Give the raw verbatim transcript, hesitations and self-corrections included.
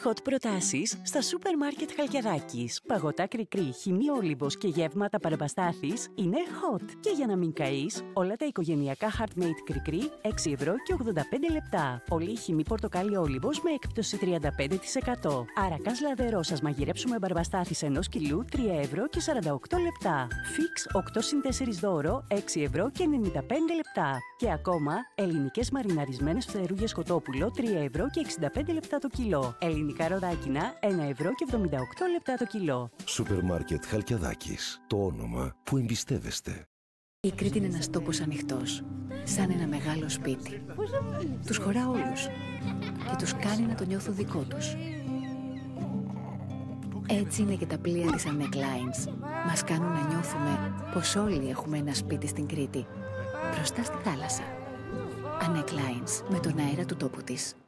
Hot προτάσεις στα σούπερ μάρκετ Χαλκιαδάκης. Παγωτά κρικρί, χυμή όλιβος και γεύματα παρεμπαστάθης είναι hot. Και για να μην καείς, όλα τα οικογενειακά Heartmate κρικρί έξι ευρώ και ογδόντα πέντε λεπτά. Πολύ χυμή πορτοκάλι όλιβος με έκπτωση τριάντα πέντε τοις εκατό. Αρακάς λαδερό σας μαγειρέψουμε μπαρμπαστάθης ενός κιλού τρία ευρώ και σαράντα οκτώ λεπτά. Φίξ οκτώ συν τέσσερα δώρο έξι ευρώ και ενενήντα πέντε λεπτά. Και ακόμα ελληνικές μαριναρισμένες φτερούγες κοτόπουλο τρία ευρώ και εξήντα πέντε λεπτά το κιλό. Ελληνικά ροδάκινα ένα ευρώ και εβδομήντα οκτώ λεπτά το κιλό. Σούπερ μάρκετ Χαλκιαδάκης. Το όνομα που εμπιστεύεστε. Η Κρήτη είναι ένας τόπος ανοιχτός, σαν ένα μεγάλο σπίτι. Τους χωρά όλους και τους κάνει να το νιώθουν δικό τους. Έτσι είναι και τα πλοία της Anek Lines. Μας κάνουν να νιώθουμε πως όλοι έχουμε ένα σπίτι στην Κρήτη, μπροστά στη θάλασσα. Anek Lines, με τον αέρα του τόπου της.